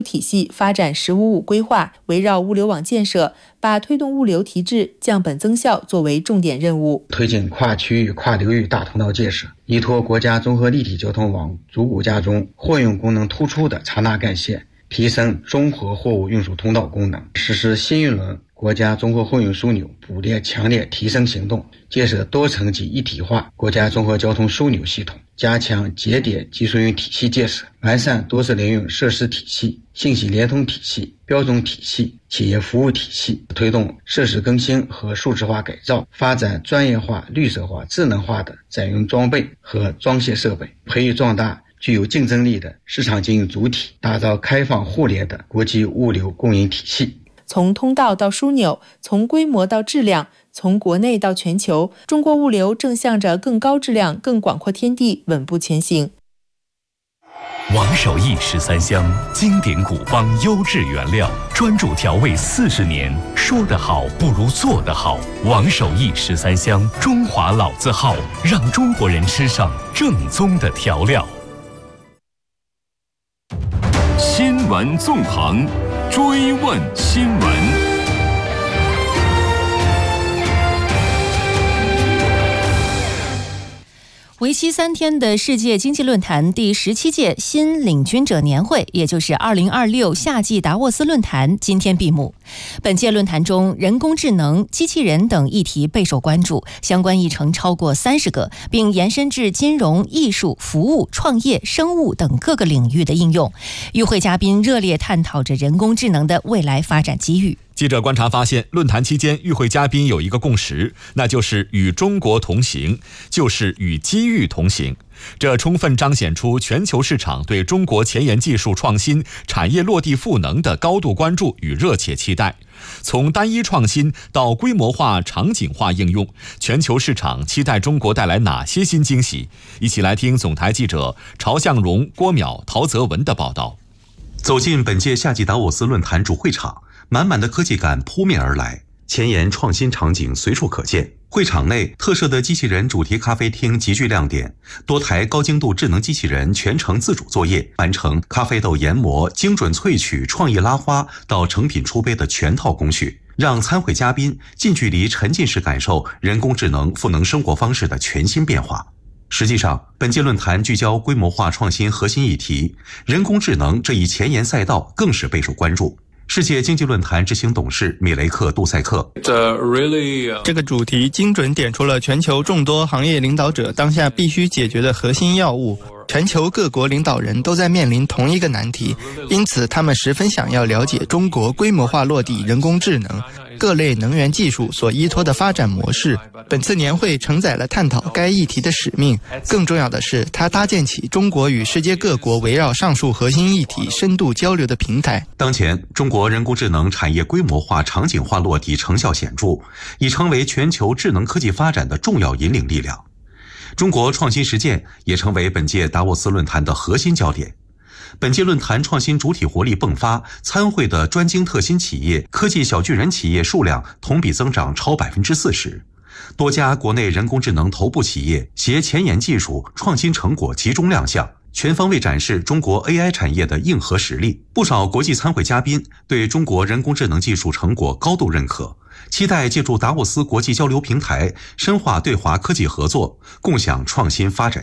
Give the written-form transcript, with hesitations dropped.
体系发展“15+5”规划，围绕物流网建设，把推动物流提质、降本增效作为重点任务， 推进跨区域、跨流域大通道建设，依托国家综合立体交通网组骨架中货运功能突出的察纳干线，提升综合货物运输通道功能，实施新一轮国家综合货运枢纽捕猎强烈提升行动，建设多层级一体化国家综合交通枢纽系统，加强节点集疏运体系建设，完善多式联运设施体系、信息联通体系、标准体系、企业服务体系，推动设施更新和数字化改造，发展专业化、绿色化、智能化的载运装备和装卸设备，培育壮大具有竞争力的市场经营主体，打造开放互联的国际物流供应体系。 从通道到枢纽，从规模到质量，从国内到全球，中国物流正向着更高质量、更广阔天地稳步前行。 王守义13香，经典古方优质原料，专注调味40年，说得好不如做得好。王守义13香，中华老字号，让中国人吃上正宗的调料。 新闻纵横，追问新闻。 为期3天的世界经济论坛第17届新领军者年会，也就是2026夏季达沃斯论坛今天闭幕。本届论坛中，人工智能、机器人等议题备受关注，相关议程超过30个，并延伸至金融、艺术、服务、创业、生物等各个领域的应用。与会嘉宾热烈探讨着人工智能的未来发展机遇。 记者观察发现，论坛期间与会嘉宾有一个共识，那就是与中国同行，就是与机遇同行。这充分彰显出全球市场对中国前沿技术创新、产业落地赋能的高度关注与热切期待。从单一创新到规模化、场景化应用，全球市场期待中国带来哪些新惊喜？一起来听总台记者曹向荣、郭淼、陶泽文的报道。 走进本届夏季达沃斯论坛主会场，满满的科技感扑面而来，前沿创新场景随处可见。会场内特设的机器人主题咖啡厅极具亮点，多台高精度智能机器人全程自主作业，完成咖啡豆研磨、精准萃取、创意拉花到成品出杯的全套工序，让参会嘉宾近距离沉浸式感受人工智能赋能生活方式的全新变化。实际上，本届论坛聚焦规模化创新核心议题，人工智能这一前沿赛道更是备受关注。世界经济论坛执行董事米雷克·杜塞克， 这个主题精准点出了全球众多行业领导者当下必须解决的核心要务。全球各国领导人都在面临同一个难题，因此他们十分想要了解中国规模化落地人工智能、各类能源技术所依托的发展模式。本次年会承载了探讨该议题的使命，更重要的是，它搭建起中国与世界各国围绕上述核心议题深度交流的平台。 当前，中国人工智能产业规模化、场景化落地成效显著，已成为全球智能科技发展的重要引领力量。中国创新实践也成为本届达沃斯论坛的核心焦点。本届论坛创新主体活力迸发，参会的专精特新企业、科技小巨人企业数量同比增长超40%。多家国内人工智能头部企业携前沿技术创新成果集中亮相，全方位展示中国 AI 产业的硬核实力。不少国际参会嘉宾对中国人工智能技术成果高度认可，期待借助达沃斯国际交流平台深化对华科技合作，共享创新发展